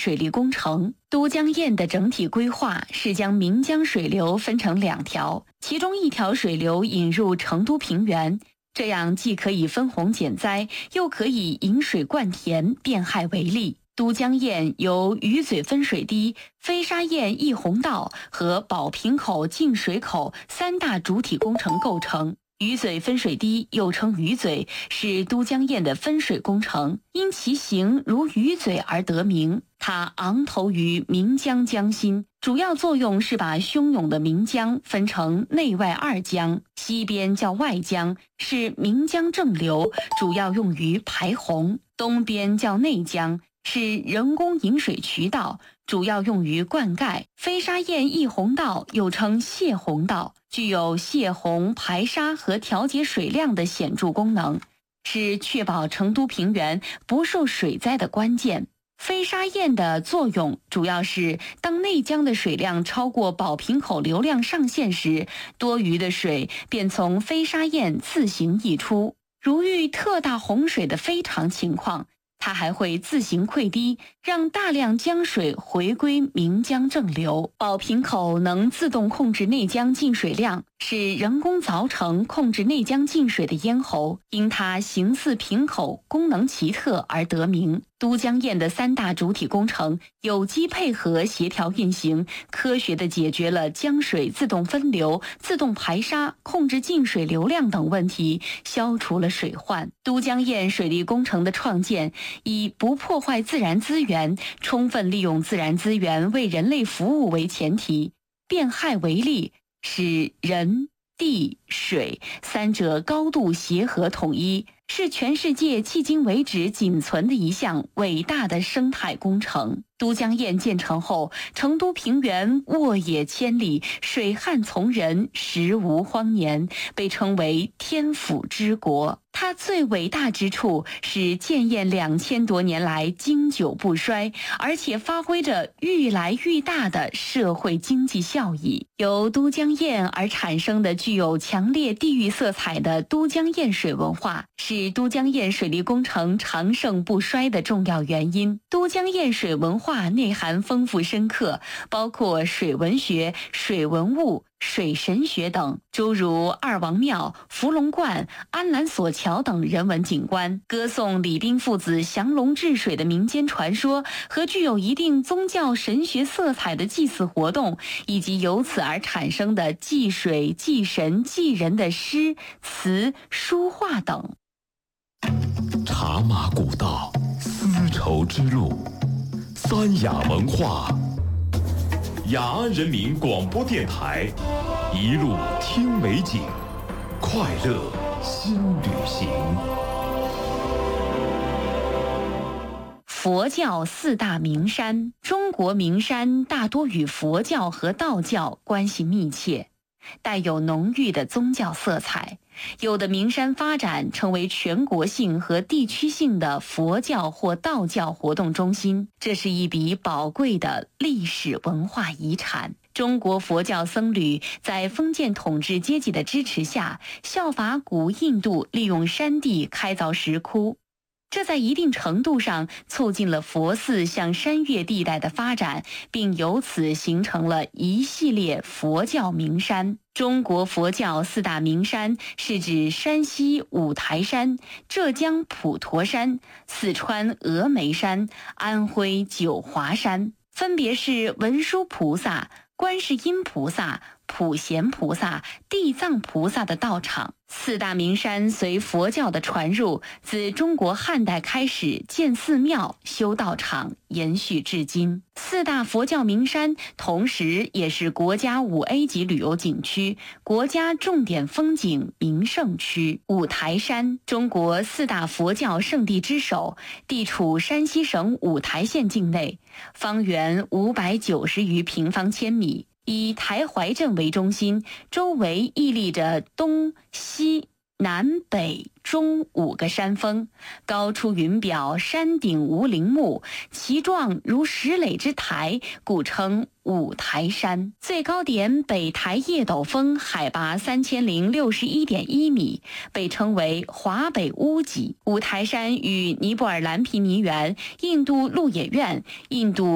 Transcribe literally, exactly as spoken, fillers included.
水利工程。都江堰的整体规划是将岷江水流分成两条，其中一条水流引入成都平原，这样既可以分洪减灾，又可以引水灌田，变害为利。都江堰由鱼嘴分水堤、飞沙堰溢洪道和宝瓶口进水口三大主体工程构成。鱼嘴分水堤又称鱼嘴，是都江堰的分水工程，因其形如鱼嘴而得名。它昂头于岷江江心，主要作用是把汹涌的岷江分成内外二江，西边叫外江，是岷江正流，主要用于排洪；东边叫内江，是人工引水渠道，主要用于灌溉。飞沙堰溢洪道又称泄洪道，具有泄洪、排沙和调节水量的显著功能，是确保成都平原不受水灾的关键。飞沙堰的作用主要是当内江的水量超过宝瓶口流量上限时，多余的水便从飞沙堰自行溢出。如遇特大洪水的非常情况，它还会自行溃堤，让大量江水回归岷江正流。宝瓶口能自动控制内江进水量，是人工凿成控制内江进水的咽喉，因它形似瓶口，功能奇特而得名。都江堰的三大主体工程有机配合协调运行，科学地解决了江水自动分流、自动排沙、控制进水流量等问题，消除了水患。都江堰水利工程的创建以不破坏自然资源、充分利用自然资源为人类服务为前提，变害为利，使人、地、水三者高度协和统一，是全世界迄今为止仅存的一项伟大的生态工程。都江堰建成后，成都平原沃野千里，水旱从人，时无荒年，被称为天府之国。它最伟大之处是建堰两千多年来经久不衰，而且发挥着愈来愈大的社会经济效益。由都江堰而产生的具有强烈地域色彩的都江堰水文化，是都江堰水利工程长盛不衰的重要原因。都江堰水文化内涵丰富深刻，包括水文学、水文物、水神学等，诸如二王庙、伏龙观、安澜索桥等人文景观，歌颂李冰父子降龙治水的民间传说和具有一定宗教神学色彩的祭祀活动，以及由此而产生的祭水、祭神、祭人的诗、词、书画等。 茶马古道，丝绸之路，三雅文化。雅安人民广播电台，一路听美景，快乐新旅行。 佛教四大名山，中国名山大多与佛教和道教关系密切，带有浓郁的宗教色彩。有的名山发展成为全国性和地区性的佛教或道教活动中心，这是一笔宝贵的历史文化遗产。中国佛教僧侣在封建统治阶级的支持下，效法古印度利用山地开凿石窟，这在一定程度上促进了佛寺向山岳地带的发展，并由此形成了一系列佛教名山。中国佛教四大名山是指山西五台山、浙江普陀山、四川峨眉山、安徽九华山，分别是文殊菩萨、观世音菩萨、普贤菩萨、地藏菩萨的道场。四大名山随佛教的传入，自中国汉代开始建寺庙、修道场，延续至今。四大佛教名山同时也是国家五 A 级旅游景区、国家重点风景名胜区。五台山，中国四大佛教圣地之首，地处山西省五台县境内，方圆五百九十余平方千米。以台怀镇为中心，周围屹立着东西南北中五个山峰，高出云表，山顶无陵墓，其状如石垒之台，故称五台山。最高点北台叶斗峰海拔三千零六十一点一米，被称为华北屋脊。五台山与尼泊尔蓝毗尼园、印度鹿野苑、印度